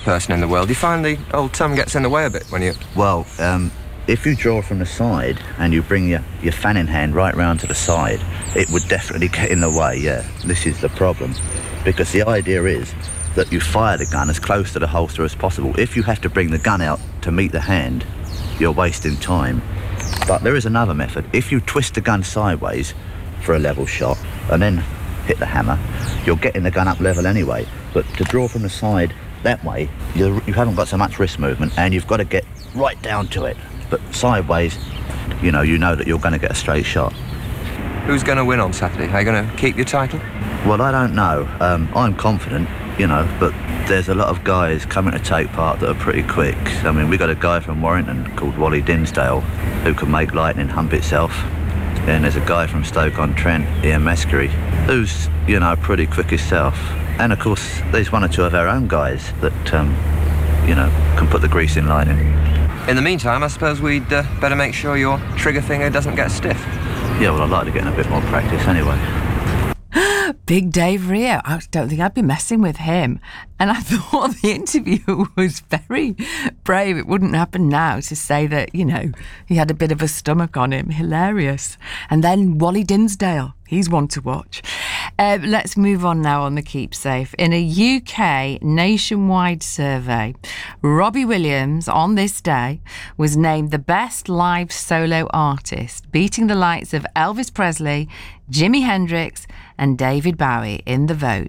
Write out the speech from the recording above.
quickest person in the world. You find the old tongue gets in the way a bit when you... Well, if you draw from the side and you bring your fanning hand right round to the side, it would definitely get in the way, yeah. This is the problem. Because the idea is that you fire the gun as close to the holster as possible. If you have to bring the gun out to meet the hand, you're wasting time. But there is another method. If you twist the gun sideways for a level shot and then hit the hammer, you're getting the gun up level anyway. But to draw from the side that way, you haven't got so much wrist movement and you've got to get right down to it. But sideways, you know that you're going to get a straight shot. Who's going to win on Saturday? Are you going to keep your title? Well, I don't know. I'm confident, but there's a lot of guys coming to take part that are pretty quick. I mean, we got a guy from Warrington called Wally Dinsdale who can make lightning hump itself. And there's a guy from Stoke-on-Trent, Ian Meskery, who's, pretty quick himself. And, of course, there's one or two of our own guys that, can put the grease in lightning. In the meantime, I suppose we'd better make sure your trigger finger doesn't get stiff. Yeah, well, I'd like to get in a bit more practice anyway. Big Dave Rio. I don't think I'd be messing with him. And I thought the interview was very brave. It wouldn't happen now to say that, he had a bit of a stomach on him. Hilarious. And then Wally Dinsdale. He's one to watch. Let's move on now on the Keep Safe. In a UK nationwide survey, Robbie Williams on this day was named the best live solo artist, beating the likes of Elvis Presley, Jimi Hendrix and David Bowie in the vote.